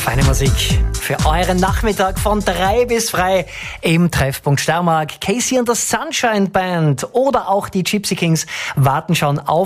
Feine Musik für euren Nachmittag von 3 bis frei im Treffpunkt Steiermark. Casey and the Sunshine Band oder auch die Gypsy Kings warten schon auf